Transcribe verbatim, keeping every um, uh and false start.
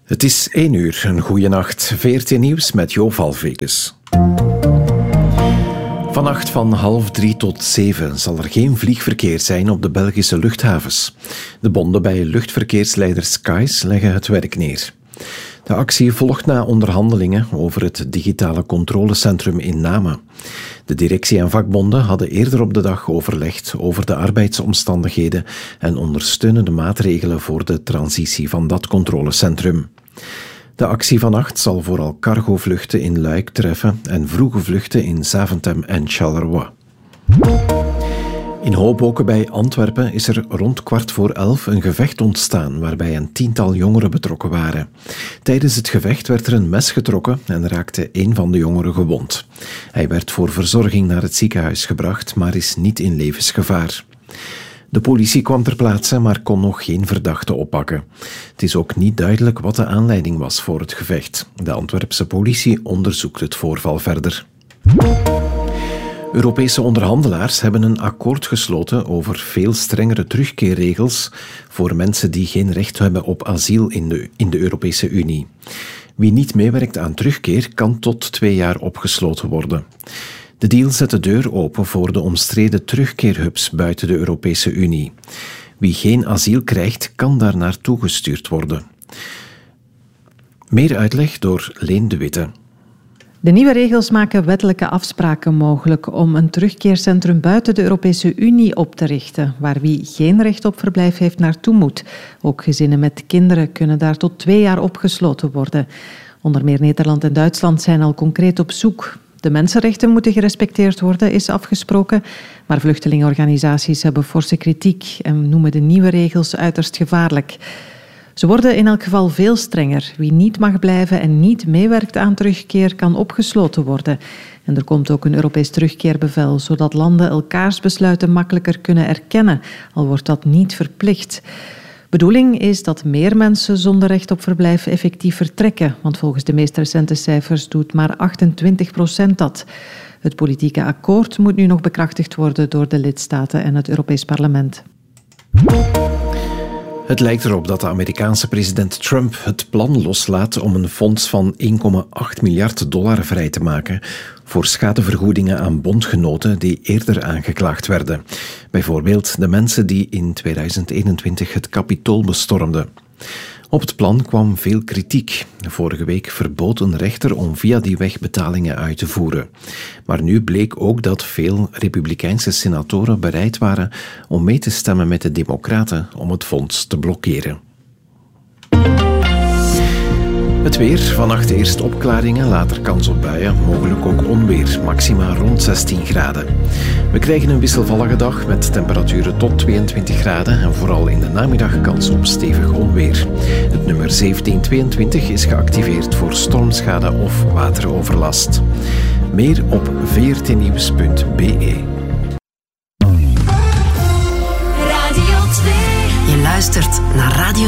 Het is één uur, een goeie nacht. V R T Nieuws met Jo Valveges. Vannacht van half drie tot zeven zal er geen vliegverkeer zijn op de Belgische luchthavens. De bonden bij luchtverkeersleider Skies leggen het werk neer. De actie volgt na onderhandelingen over het digitale controlecentrum in Namen. De directie en vakbonden hadden eerder op de dag overlegd over de arbeidsomstandigheden en ondersteunende maatregelen voor de transitie van dat controlecentrum. De actie vannacht zal vooral cargovluchten in Luik treffen en vroege vluchten in Zaventem en Charleroi. In Hoboken bij Antwerpen is er rond kwart voor elf een gevecht ontstaan waarbij een tiental jongeren betrokken waren. Tijdens het gevecht werd er een mes getrokken en raakte een van de jongeren gewond. Hij werd voor verzorging naar het ziekenhuis gebracht, maar is niet in levensgevaar. De politie kwam ter plaatse, maar kon nog geen verdachte oppakken. Het is ook niet duidelijk wat de aanleiding was voor het gevecht. De Antwerpse politie onderzoekt het voorval verder. Europese onderhandelaars hebben een akkoord gesloten over veel strengere terugkeerregels voor mensen die geen recht hebben op asiel in de, in de Europese Unie. Wie niet meewerkt aan terugkeer kan tot twee jaar opgesloten worden. De deal zet de deur open voor de omstreden terugkeerhubs buiten de Europese Unie. Wie geen asiel krijgt, kan daar naartoe gestuurd worden. Meer uitleg door Leen de Witte. De nieuwe regels maken wettelijke afspraken mogelijk om een terugkeercentrum buiten de Europese Unie op te richten, waar wie geen recht op verblijf heeft naartoe moet. Ook gezinnen met kinderen kunnen daar tot twee jaar opgesloten worden. Onder meer Nederland en Duitsland zijn al concreet op zoek. De mensenrechten moeten gerespecteerd worden, is afgesproken, maar vluchtelingenorganisaties hebben forse kritiek en noemen de nieuwe regels uiterst gevaarlijk. Ze worden in elk geval veel strenger. Wie niet mag blijven en niet meewerkt aan terugkeer kan opgesloten worden. En er komt ook een Europees terugkeerbevel, zodat landen elkaars besluiten makkelijker kunnen erkennen, al wordt dat niet verplicht. Bedoeling is dat meer mensen zonder recht op verblijf effectief vertrekken, want volgens de meest recente cijfers doet maar achtentwintig procent dat. Het politieke akkoord moet nu nog bekrachtigd worden door de lidstaten en het Europees Parlement. Het lijkt erop dat de Amerikaanse president Trump het plan loslaat om een fonds van één komma acht miljard dollar vrij te maken voor schadevergoedingen aan bondgenoten die eerder aangeklaagd werden. Bijvoorbeeld de mensen die in tweeduizend eenentwintig het Capitool bestormden. Op het plan kwam veel kritiek. Vorige week verbood een rechter om via die weg betalingen uit te voeren. Maar nu bleek ook dat veel Republikeinse senatoren bereid waren om mee te stemmen met de Democraten om het fonds te blokkeren. Het weer. Vannacht eerst opklaringen, later kans op buien, mogelijk ook onweer. Maxima rond zestien graden. We krijgen een wisselvallige dag met temperaturen tot tweeëntwintig graden en vooral in de namiddag kans op stevig onweer. Het nummer zeventien tweeëntwintig is geactiveerd voor stormschade of wateroverlast. Meer op v r t nieuws punt b e. Radio twee. Je luistert naar Radio